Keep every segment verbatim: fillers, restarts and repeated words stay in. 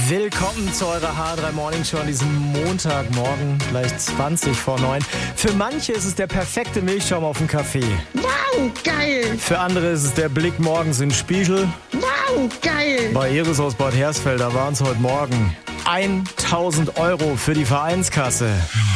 Willkommen zu eurer H drei Morning Show an diesem Montagmorgen, gleich zwanzig vor neun. Für manche ist es der perfekte Milchschaum auf dem Kaffee. Wow, geil! Für andere ist es der Blick morgens in den Spiegel. Wow, geil! Bei Iris aus Bad Hersfeld, da waren es heute Morgen tausend Euro für die Vereinskasse.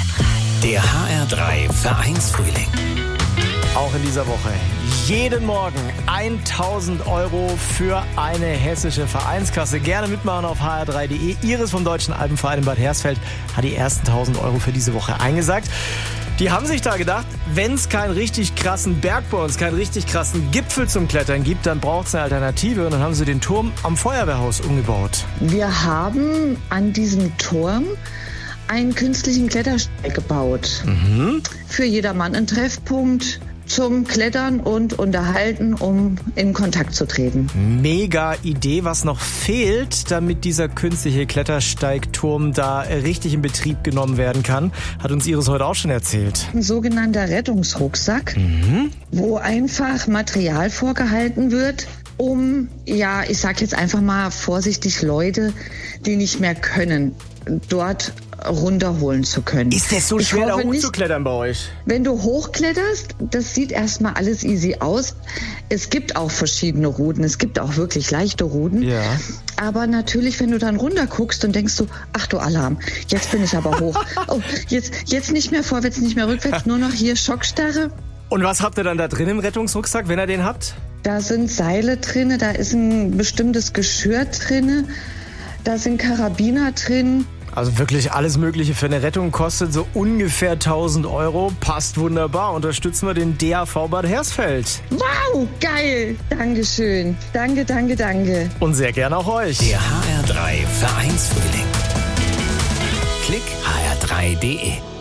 Der H R drei Vereinsfrühling. Auch in dieser Woche. Jeden Morgen tausend Euro für eine hessische Vereinskasse. Gerne mitmachen auf h r drei punkt d e. Iris vom Deutschen Alpenverein in Bad Hersfeld hat die ersten tausend Euro für diese Woche eingesagt. Die haben sich da gedacht, wenn es keinen richtig krassen Berg bei uns, keinen richtig krassen Gipfel zum Klettern gibt, dann braucht es eine Alternative. Und dann haben sie den Turm am Feuerwehrhaus umgebaut. Wir haben an diesem Turm einen künstlichen Klettersteig gebaut. Mhm. Für jedermann ein Treffpunkt zum Klettern und Unterhalten, um in Kontakt zu treten. Mega Idee. Was noch fehlt, damit dieser künstliche Klettersteigturm da richtig in Betrieb genommen werden kann, hat uns Iris heute auch schon erzählt. Ein sogenannter Rettungsrucksack, Mhm. wo einfach Material vorgehalten wird, um, ja, ich sag jetzt einfach mal vorsichtig, Leute, die nicht mehr können, dort runterholen zu können. Ist das so Ich schwer, da hoffe nicht, hochzuklettern bei euch? wenn du hochkletterst, das sieht erstmal alles easy aus. Es gibt auch verschiedene Routen, es gibt auch wirklich leichte Routen. Ja. Aber natürlich, wenn du dann runter guckst und denkst du, ach du Alarm, jetzt bin ich aber hoch. Oh, jetzt, jetzt nicht mehr vorwärts, nicht mehr rückwärts, nur noch hier Schockstarre. Und was habt ihr dann da drin im Rettungsrucksack, wenn ihr den habt? Da sind Seile drinne, da ist ein bestimmtes Geschirr drinne, da sind Karabiner drin. Also wirklich alles Mögliche für eine Rettung, kostet so ungefähr tausend Euro. Passt wunderbar. Unterstützen wir den D A V Bad Hersfeld. Wow, geil. Dankeschön. Danke, danke, danke. Und sehr gerne auch euch. Der H R drei Vereinsfrühling. Klick h r drei punkt d e.